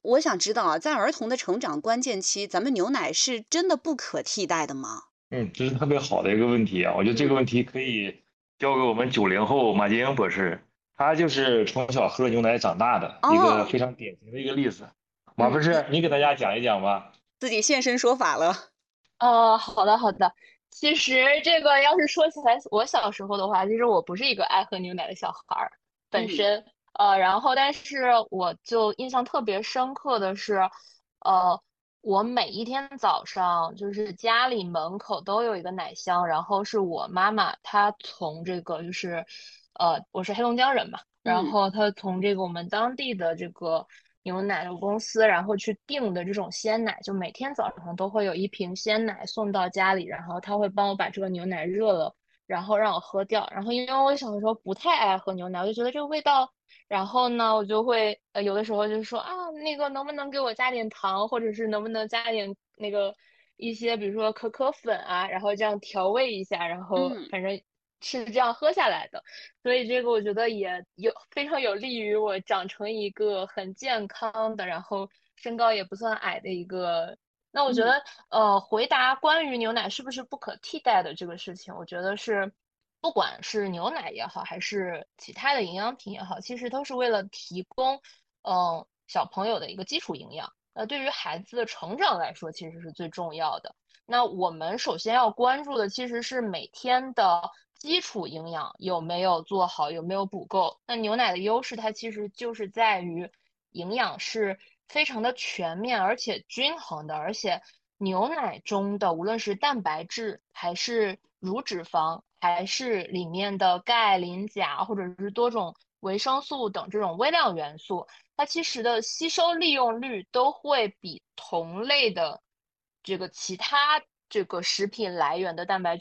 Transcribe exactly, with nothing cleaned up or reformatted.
我想知道啊，在儿童的成长关键期，咱们牛奶是真的不可替代的吗？ 嗯，这是特别好的一个问题啊！我觉得这个嗯。 问题可以交给我们九零后马杰英博士，他就是从小喝牛奶长大的一个哦。 非常典型的一个例子。马嗯，你博士，你给大家讲一讲吧。 自己现身说法了。 呃，好的好的。其实这个要是说起来，我小时候的话，其实我不是一个爱喝牛奶的小孩儿本嗯。 身，呃，然后但是我就印象特别深刻的是，呃，我每一天早上就是家里门口都有一个奶箱，然后是我妈妈她从这个就是，呃，我是黑龙江人嘛，然嗯。 后她从这个我们当地的这个牛奶的公司，然后去订的这种鲜奶，就每天早上都会有一瓶鲜奶送到家里，然后他会帮我把这个牛奶热了，然后让我喝掉。然后因为我小的时候不太爱喝牛奶，我就觉得这个味道，然后呢，我就会呃有的时候就说啊，那个能不能给我加点糖，或者是能不能加点那个一些比如说可可粉啊，然后这样调味一下，然后嗯。 反正是这样喝下来的。所以这个我觉得也有非常有利于我长成一个很健康的，然后身高也不算矮的一个。那我觉嗯。 得，呃，回答关于牛奶是不是不可替代的这个事情，我觉得是，不管是牛奶也好，还是其他的营养品也好，其实都是为了提供，嗯、小朋友的一个基础营养。那对于孩子的成长来说，其实是最重要的。那我们首先要关注的其实是每天的基础营养有没有做好，有没有补够。那牛奶的优势，它其实就是在于营养是非常的全面而且均衡的，而且牛奶中的无论是蛋白质还是乳脂肪，还是里面的钙、磷、钾，或者是多种维生素等这种微量元素，它其实的吸收利用率都会比同类的这个其他这个食品来源的蛋白